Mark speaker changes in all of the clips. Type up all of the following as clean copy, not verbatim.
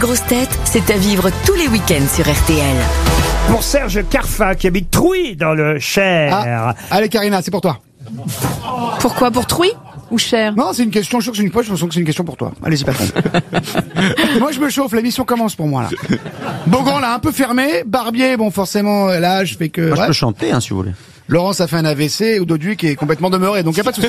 Speaker 1: Grosses têtes, c'est à vivre tous les week-ends sur RTL.
Speaker 2: Pour Serge Carfa, qui habite Trouy, dans le Cher.
Speaker 3: Ah, allez Karina, c'est pour toi.
Speaker 4: Pourquoi? Pour Trouy ou Cher?
Speaker 3: Non, c'est une question, je sens que c'est une question pour toi. Allez-y, patron. Moi, je me chauffe, l'émission commence pour moi, là. Beaugrand, là, un peu fermé. Barbier, bon, forcément, là, je fais que...
Speaker 5: Moi, je
Speaker 3: ouais.
Speaker 5: peux chanter, si vous voulez.
Speaker 3: Laurence a fait un AVC, Ododuc qui est complètement demeuré, donc y a pas de souci.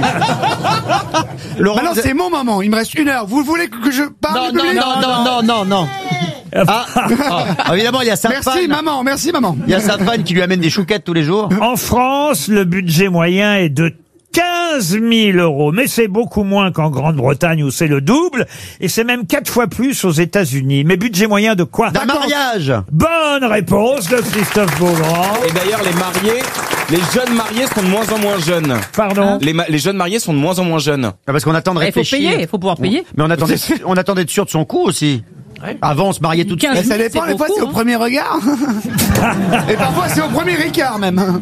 Speaker 5: Laurent,
Speaker 3: Maintenant, c'est mon moment, il me reste 1 heure. Vous voulez que je parle du public?
Speaker 5: Non. Évidemment, il y a sa fan.
Speaker 3: Merci maman.
Speaker 5: Il y a sa fan qui lui amène des chouquettes tous les jours.
Speaker 2: En France, le budget moyen est de 15 000 euros, mais c'est beaucoup moins qu'en Grande-Bretagne où c'est le double, et c'est même 4 fois plus aux États-Unis. Mais budget moyen de quoi?
Speaker 5: D'un mariage.
Speaker 2: Bonne réponse de Christophe Beaugrand.
Speaker 6: Et d'ailleurs, les jeunes mariés sont de moins en moins jeunes.
Speaker 2: Pardon?
Speaker 6: Les jeunes mariés sont de moins en moins jeunes.
Speaker 5: Parce qu'on attend de
Speaker 4: Il faut
Speaker 5: réfléchir.
Speaker 4: payer, il faut pouvoir payer.
Speaker 5: Mais on attendait de sûr de son coup aussi. Avant, on se mariait tout de suite.
Speaker 4: 15 000,
Speaker 3: Ça dépend,
Speaker 4: c'est
Speaker 3: des fois
Speaker 4: beaucoup,
Speaker 3: c'est au premier regard. Et parfois c'est au premier écart même.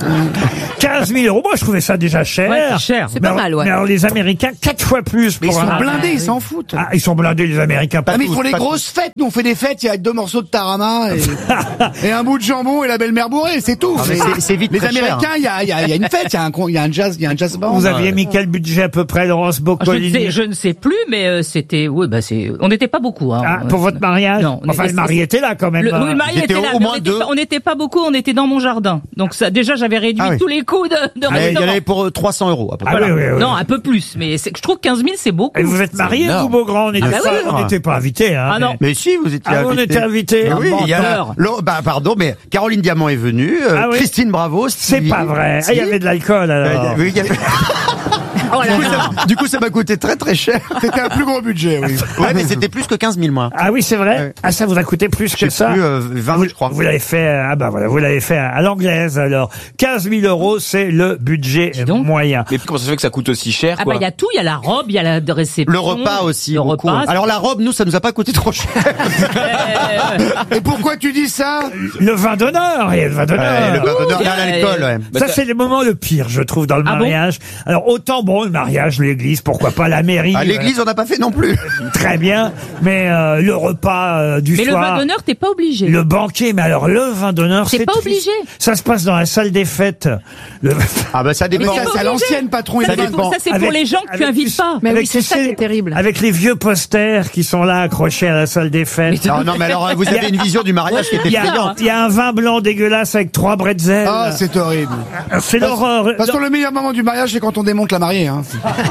Speaker 2: 15 000 euros, moi je trouvais ça déjà cher.
Speaker 4: Ouais, c'est cher. C'est
Speaker 2: Mais
Speaker 4: pas mal, ouais.
Speaker 2: Mais alors les Américains, 4 fois plus
Speaker 3: Mais ils
Speaker 2: pour
Speaker 3: sont
Speaker 2: un...
Speaker 3: blindés, ils s'en foutent.
Speaker 2: Ah, ils sont blindés les Américains. Pas
Speaker 3: Ah, mais ils
Speaker 2: tous,
Speaker 3: font les
Speaker 2: pas
Speaker 3: grosses fêtes, nous on fait des fêtes, il y a 2 morceaux de tarama et un bout de jambon et la belle-mère bourrée, c'est tout.
Speaker 5: mais c'est vite
Speaker 3: Les
Speaker 5: très cher,
Speaker 3: Américains, il y a une fête, il y a un jazz band.
Speaker 2: Vous aviez mis quel budget à peu près, Laurence Boccolini?
Speaker 4: Je ne sais plus, mais c'était, oui, on n'était pas beaucoup, hein.
Speaker 2: Ah, pour votre mariage?
Speaker 4: Non,
Speaker 2: Enfin, le mari était là quand même.
Speaker 4: Oui, le mari était là,
Speaker 5: au
Speaker 4: mais
Speaker 5: moins deux.
Speaker 4: on n'était pas beaucoup, on était dans mon jardin. Donc ça, déjà, j'avais réduit
Speaker 5: Ah oui.
Speaker 4: tous les coûts de
Speaker 5: Il y en
Speaker 4: restaurant.
Speaker 5: avait pour 300 euros à peu près.
Speaker 2: Ah oui, oui, oui.
Speaker 4: Non, un peu plus, mais je trouve 15 000, c'est beaucoup.
Speaker 2: Et vous êtes marié, vous, Beaugrand? On n'était
Speaker 4: bah oui.
Speaker 2: on n'était pas invités, hein.
Speaker 4: Ah non.
Speaker 5: Mais si, vous étiez
Speaker 2: Ah, on était invités.
Speaker 5: Mais oui, il y a
Speaker 4: menteur.
Speaker 5: pardon, mais Caroline Diamant est venue,
Speaker 2: Ah oui.
Speaker 5: Christine Bravo,
Speaker 2: C'est
Speaker 5: Stevie.
Speaker 2: pas vrai. Ah, il y avait de l'alcool, alors.
Speaker 5: Oui, il y avait-
Speaker 4: Oh là là.
Speaker 5: Du coup, ça m'a coûté très très cher.
Speaker 3: C'était un plus gros budget, oui.
Speaker 5: Ouais, mais c'était plus que 15 000 moi.
Speaker 2: Ah oui, c'est vrai?
Speaker 5: Ouais.
Speaker 2: Ah, ça vous a coûté plus
Speaker 5: Je
Speaker 2: que
Speaker 5: sais
Speaker 2: ça?
Speaker 5: plus, 20 je crois.
Speaker 2: Vous l'avez fait, vous l'avez fait à l'anglaise, alors. 15 000 euros, c'est le budget
Speaker 4: donc.
Speaker 2: moyen.
Speaker 6: Mais comment ça se fait que ça coûte aussi cher,
Speaker 4: Ah
Speaker 6: quoi?
Speaker 4: bah, il y a tout, il y a la robe, il y a la réception.
Speaker 5: Le repas aussi,
Speaker 4: Le
Speaker 5: beaucoup.
Speaker 4: repas.
Speaker 5: Alors la robe, nous, ça nous a pas coûté trop cher.
Speaker 3: Et pourquoi tu dis ça?
Speaker 2: Le vin d'honneur, et le vin d'honneur.
Speaker 5: Le vin d'honneur, l'alcool, ouais.
Speaker 2: Ça, c'est le moment le pire, je trouve, dans le
Speaker 4: Ah bon
Speaker 2: mariage. Alors, autant, le mariage, l'église, pourquoi pas la mairie.
Speaker 5: À l'église, on n'a pas fait non plus.
Speaker 2: Très bien. Mais le repas du
Speaker 4: Mais le
Speaker 2: soir.
Speaker 4: vin d'honneur, t'es pas obligé.
Speaker 2: Le banquet, mais alors le vin d'honneur,
Speaker 4: T'es
Speaker 2: c'est
Speaker 4: pas
Speaker 2: triste.
Speaker 4: obligé.
Speaker 2: Ça se passe dans la salle des fêtes.
Speaker 5: Ah bah ça
Speaker 3: Mais
Speaker 5: dépend.
Speaker 3: ça, c'est à l'ancienne, patron.
Speaker 4: Ça,
Speaker 3: il
Speaker 4: c'est
Speaker 3: va-
Speaker 4: pour, ça, c'est pour les gens que tu invites pas. Mais
Speaker 2: avec
Speaker 4: oui, c'est ça qui est terrible.
Speaker 2: Avec les vieux posters qui sont là accrochés à la salle des fêtes.
Speaker 5: Non, mais alors vous avez une vision du mariage qui était
Speaker 2: Il y
Speaker 5: effrayante.
Speaker 2: a un vin blanc dégueulasse avec 3 bretzels.
Speaker 3: Ah, c'est horrible.
Speaker 2: C'est l'horreur.
Speaker 3: Parce que le meilleur moment du mariage, c'est quand on démonte la mariée, hein.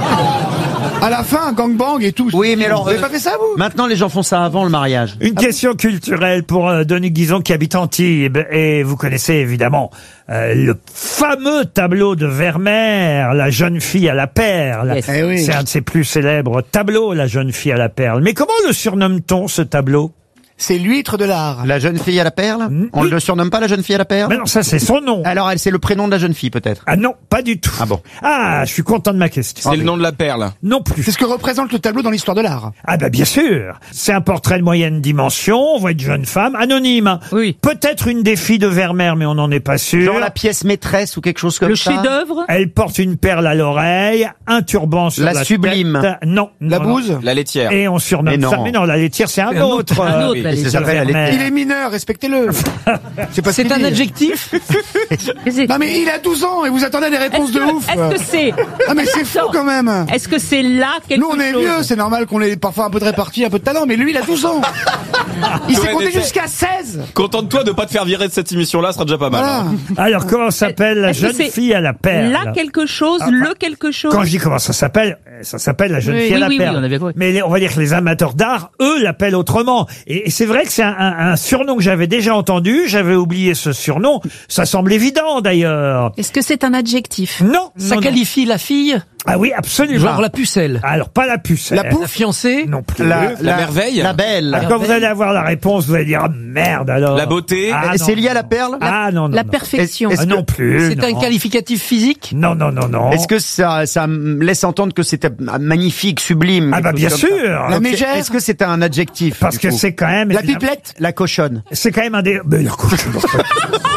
Speaker 3: À la fin, gangbang et tout.
Speaker 5: Oui, mais alors,
Speaker 3: Vous avez pas fait ça, vous?
Speaker 5: maintenant, les gens font ça avant le mariage.
Speaker 2: Une question culturelle pour Denis Guizon qui habite Antibes. Et vous connaissez évidemment le fameux tableau de Vermeer, La jeune fille à la perle.
Speaker 4: Yes.
Speaker 3: Eh oui.
Speaker 2: C'est un de ses plus célèbres tableaux, La jeune fille à la perle. Mais comment le surnomme-t-on, ce tableau?
Speaker 3: C'est l'huître de l'art.
Speaker 5: La jeune fille à la perle? On ne le surnomme pas la jeune fille à la perle?
Speaker 2: Mais non, ça c'est son nom.
Speaker 5: Alors, c'est le prénom de la jeune fille, peut-être.
Speaker 2: Ah non, pas du tout.
Speaker 5: Ah bon.
Speaker 2: Ah, je suis content de ma question.
Speaker 6: C'est le nom de la perle.
Speaker 2: Non plus.
Speaker 3: C'est ce que représente le tableau dans l'histoire de l'art.
Speaker 2: Ah bah bien sûr. C'est un portrait de moyenne dimension. On voit une jeune femme anonyme.
Speaker 4: Oui.
Speaker 2: Peut-être une des filles de Vermeer, mais on n'en est pas sûr.
Speaker 5: Genre la pièce maîtresse ou quelque chose comme
Speaker 4: Le
Speaker 5: ça.
Speaker 4: chef-d'œuvre.
Speaker 2: Elle porte une perle à l'oreille, un turban sur
Speaker 5: La
Speaker 2: la
Speaker 5: sublime.
Speaker 2: tête. Non.
Speaker 3: La
Speaker 2: non, non.
Speaker 3: bouse?
Speaker 6: La laitière.
Speaker 2: Et on surnomme
Speaker 5: Mais non.
Speaker 2: ça. Mais non, la laitière, c'est un autre.
Speaker 4: Un autre,
Speaker 6: oui.
Speaker 4: la
Speaker 5: Et ça
Speaker 4: laitière.
Speaker 5: s'appelle la
Speaker 2: Vermeer.
Speaker 3: Il est mineur, respectez-le. C'est un adjectif.
Speaker 4: Est-ce
Speaker 3: Non mais il a 12 ans et vous attendez des réponses de ouf.
Speaker 4: que c'est,
Speaker 3: Ah mais c'est fou quand même.
Speaker 4: est-ce que c'est là quelque
Speaker 3: Nous on est
Speaker 4: chose?
Speaker 3: vieux, c'est normal qu'on ait parfois un peu de répartie, un peu de talent, mais lui il a 12 ans. Il s'est
Speaker 6: Ouais,
Speaker 3: compté
Speaker 6: mais
Speaker 3: jusqu'à 16.
Speaker 6: Contente-toi de pas te faire virer de cette émission-là, ce sera déjà pas mal.
Speaker 3: Voilà.
Speaker 6: hein.
Speaker 2: Alors, comment s'appelle la
Speaker 4: Est-ce que
Speaker 2: jeune
Speaker 4: c'est
Speaker 2: fille à la perle?
Speaker 4: Là quelque chose, le quelque chose.
Speaker 2: Quand je dis comment ça s'appelle la jeune
Speaker 4: Oui,
Speaker 2: fille à
Speaker 4: oui,
Speaker 2: la
Speaker 4: oui,
Speaker 2: perle.
Speaker 4: oui, on avait compris.
Speaker 2: Mais on va dire que les amateurs d'art, eux, l'appellent autrement. Et c'est vrai que c'est un surnom que j'avais déjà entendu. J'avais oublié ce surnom. Ça semble évident, d'ailleurs.
Speaker 7: Est-ce que c'est un adjectif?
Speaker 2: Non.
Speaker 8: Ça
Speaker 2: non, non.
Speaker 8: qualifie la fille,
Speaker 2: Ah oui, absolument.
Speaker 8: genre la pucelle,
Speaker 2: Alors, pas la pucelle.
Speaker 8: la fiancée,
Speaker 2: Non plus.
Speaker 6: La merveille.
Speaker 5: La belle.
Speaker 2: Ah, quand vous allez avoir la réponse, vous allez dire, ah, merde, alors.
Speaker 6: La beauté.
Speaker 2: Ah,
Speaker 5: Et
Speaker 2: non,
Speaker 5: c'est lié à
Speaker 2: non,
Speaker 5: la
Speaker 2: non.
Speaker 5: perle?
Speaker 2: Ah, non, non.
Speaker 7: La
Speaker 2: non.
Speaker 7: perfection.
Speaker 5: Est-ce
Speaker 2: Ah, non plus.
Speaker 8: c'est un
Speaker 2: non.
Speaker 8: qualificatif physique.
Speaker 2: Non, non, non, non.
Speaker 5: Est-ce que ça me laisse entendre que c'était magnifique, sublime?
Speaker 2: Ah, bah,
Speaker 5: quelque
Speaker 2: bien
Speaker 5: chose comme ça?
Speaker 2: sûr.
Speaker 3: La
Speaker 5: Donc,
Speaker 3: mégère.
Speaker 5: Est-ce que c'est un adjectif?
Speaker 2: Parce
Speaker 5: du
Speaker 2: que
Speaker 5: coup
Speaker 2: c'est quand même.
Speaker 3: La pipelette.
Speaker 5: La cochonne.
Speaker 2: C'est quand même un des. Mais la cochonne.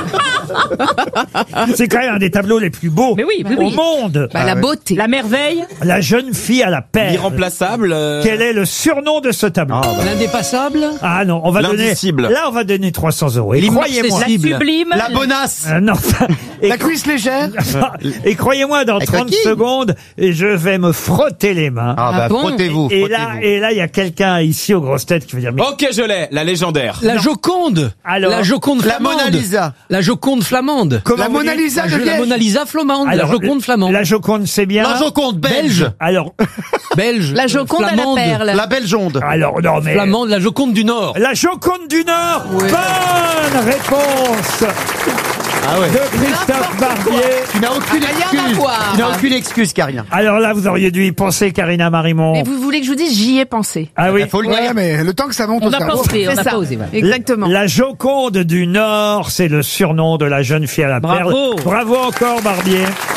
Speaker 2: C'est quand même un des tableaux les plus beaux
Speaker 4: Mais oui, oui,
Speaker 2: au
Speaker 4: oui.
Speaker 2: monde.
Speaker 1: La beauté.
Speaker 4: La merveille.
Speaker 2: La jeune fille à la perle.
Speaker 6: Irremplaçable.
Speaker 2: Quel est le surnom de ce tableau?
Speaker 8: L'indépassable.
Speaker 2: Ah non, on va donner.
Speaker 6: L'indicible.
Speaker 2: Là, on va donner 300 €. Et croyez-moi.
Speaker 4: La sublime.
Speaker 5: La bonasse.
Speaker 2: Non. Et,
Speaker 3: La cuisse légère.
Speaker 2: et croyez-moi, dans
Speaker 5: Avec
Speaker 2: 30
Speaker 5: qui
Speaker 2: secondes, je vais me frotter les mains.
Speaker 5: Ah bah
Speaker 1: bon
Speaker 5: frottez-vous.
Speaker 2: Et
Speaker 5: frottez-vous.
Speaker 2: là, il y a quelqu'un ici aux grosses têtes qui va dire, mais
Speaker 6: Ok, je l'ai. La légendaire.
Speaker 8: La Joconde.
Speaker 2: Alors
Speaker 8: La Joconde
Speaker 5: La
Speaker 8: flamande.
Speaker 5: Mona Lisa.
Speaker 8: La Joconde flamande.
Speaker 2: comment
Speaker 3: La
Speaker 2: vous
Speaker 3: Mona
Speaker 2: dites
Speaker 3: Lisa de
Speaker 8: La
Speaker 3: Liège.
Speaker 8: Mona Lisa flamande.
Speaker 2: Alors,
Speaker 8: La Joconde flamande.
Speaker 2: La Joconde, c'est bien.
Speaker 5: La Joconde belge.
Speaker 2: Alors,
Speaker 8: Belge.
Speaker 1: La Joconde à la
Speaker 8: Flamande.
Speaker 1: perle.
Speaker 5: La belgeonde.
Speaker 2: alors, non, mais.
Speaker 8: Flamande. La Joconde du Nord.
Speaker 2: La Joconde du Nord. Bonne réponse
Speaker 5: Ah ouais.
Speaker 2: de Christophe Barbier.
Speaker 5: Tu n'as aucune
Speaker 1: Rien à
Speaker 5: excuse.
Speaker 1: voir.
Speaker 5: Tu n'as aucune excuse, Karine.
Speaker 2: Alors là, vous auriez dû y penser, Karina Marimon.
Speaker 1: Mais vous voulez que je vous dise, j'y ai pensé.
Speaker 2: Ah oui.
Speaker 5: Il faut le
Speaker 3: Ouais,
Speaker 5: dire.
Speaker 3: mais le temps que ça monte
Speaker 4: On
Speaker 3: au
Speaker 4: n'a pas
Speaker 3: cerveau.
Speaker 4: osé, on
Speaker 1: C'est
Speaker 4: n'a
Speaker 1: ça.
Speaker 4: pas osé. Voilà.
Speaker 1: Exactement.
Speaker 2: La Joconde du Nord, c'est le surnom de la jeune fille à la
Speaker 4: Bravo.
Speaker 2: perle. Bravo encore, Barbier.